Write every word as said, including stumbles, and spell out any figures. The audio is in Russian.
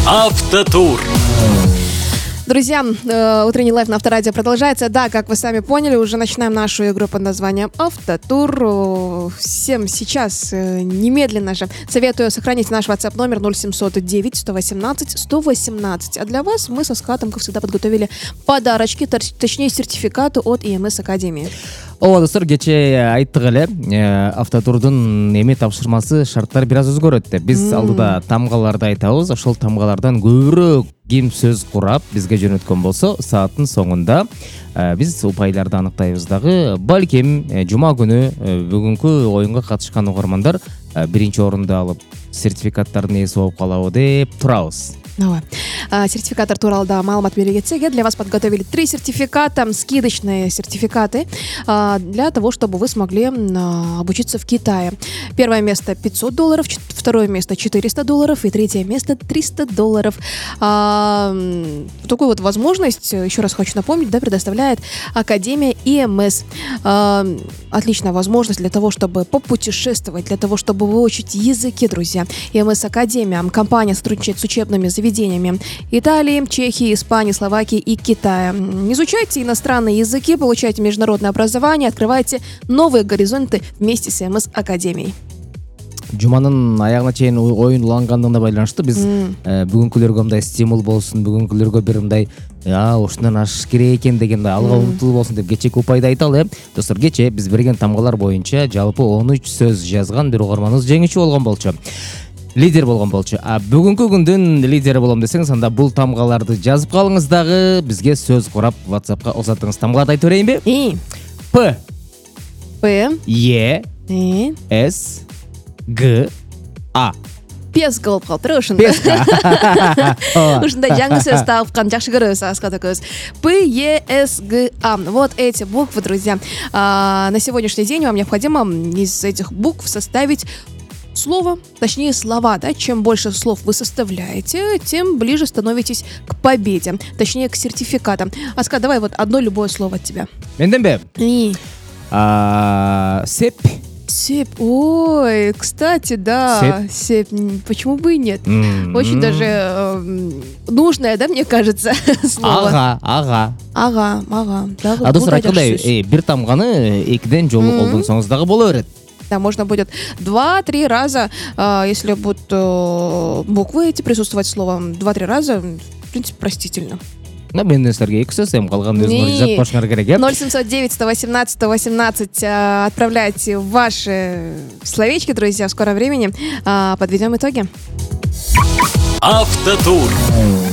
Автотур. Друзья, утренний лайв на Авторадио продолжается. Да, как вы сами поняли, уже начинаем нашу игру под названием Автотур. Всем сейчас немедленно же советую сохранить наш WhatsApp номер ноль семьсот девять сто восемнадцать сто восемнадцать. А для вас мы со Скатом, как всегда, подготовили подарочки, точнее сертификаты от и эм эс Академии. Ооба достор, кече айттык эле автотурдун эми тапшырмасы шарттар бир аз өзгөрөт. Биз алдыда тамгаларды айтабыз, ошол тамгалардан көбүрөөк ким сөз курап бизге жөнөткөн болсо, сааттын соңунда биз упайларды аныктайбыз дагы. Балким жума күнү бүгүнкү оюнга катышкан угармандар биринчи орунду алып сертификаттардын ээси болуп калабы деп турабыз. Ну, а, сертификаты туралы да маалымат бере кетсек, для вас подготовили три сертификата, скидочные сертификаты а, для того, чтобы вы смогли а, обучиться в Китае. Первое место пятьсот долларов, второе место четыреста долларов и третье место триста долларов. А, такую вот возможность, еще раз хочу напомнить, да, предоставляет Академия и эм эс. А, отличная возможность для того, чтобы попутешествовать, для того, чтобы выучить языки, друзья. и эм эс Академия, компания сотрудничает с учебными заведениями заведениями Италии, Чехии, Испании, Словакии и Китая. Изучайте иностранные языки, получайте международное образование, открывайте новые горизонты вместе с и эм эс Академией. Жуманын аягына чейин оюн улангандыгына байланыштуу биз бүгүнкүлөргө мындай стимул болсун, бүгүнкүлөргө бир мындай а ушундан ашыш керек экен деген алга умтулуу болсун деп кечеки упайды айталы. Достор, кече биз берген тамгалар боюнча жалпы он үч сөз жазган бир угарманыбыз жеңүүчү болгон болчу. Лидер болгон болчу. А бүгүнкү күндүн лидери болом десеңиз, анда бул тамгаларды жазып калыңыз дагы, бизге сөз курап WhatsApp'ка узатыңыз. Тамгаларды айтып берейинби? И П П Е И С Г А. Песка болуп калыптыр ушунда. Песка. Ушундай жаңы сөз тапкан жакшы көрөбүз Аскат экөөбүз. П Е С Г А. Вот эти буквы, друзья. А, на сегодняшний день вам необходимо из этих букв составить слово, точнее слова, да, чем больше слов вы составляете, тем ближе становитесь к победе, точнее к сертификатам. Аска, давай вот одно любое слово от тебя. Менденбе? И Сеп. Сеп. Ой, кстати, да. Сеп. Сеп. Почему бы и нет? Mm-hmm. Очень даже э, нужное, да, мне кажется, слово. Ага, ага. Ага, ага. Да, а достор айткандай, бир тамганы экиден жолу колдонсоңуз дагы боло берет. Да, можно будет два-три раза, э, если будут э, буквы эти присутствовать словом, два-три раза, в принципе, простительно. Да, мен сіздерге екі сөз, эми калган өзүңөр жазып коюшуңар керек, э? ноль семьсот девять сто восемнадцать сто восемнадцать э, отправляйте ваши словечки, друзья, в скором времени э, подведем итоги. Автотур.